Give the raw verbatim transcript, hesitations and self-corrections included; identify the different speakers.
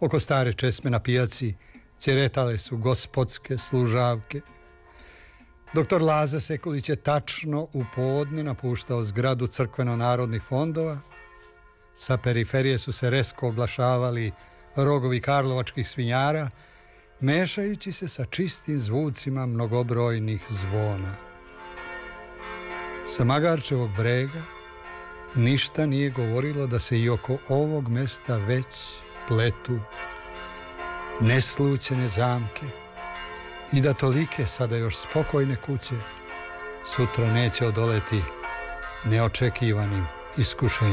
Speaker 1: Oko stare česme na pijaci ćeretale su gospodske služavke. Doktor Laza Sekulić je tačno u podne napuštao zgradu crkveno-narodnih fondova. Sa periferije su se resko oglašavali rogovi karlovačkih svinjara, mešajući se sa čistim zvucima mnogobrojnih zvona. Sa Magarčevog brega ništa nije govorilo da se i oko ovog mesta već pletu neslućene zamke i da tolike sada još spokojne kuće sutra neće odoleti neočekivanim iskušenjima.